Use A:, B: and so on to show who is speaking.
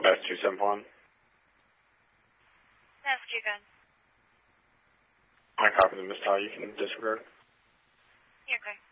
A: 271.
B: That's you good.
A: I copy the Miss Ty. You can disregard.
B: You're good.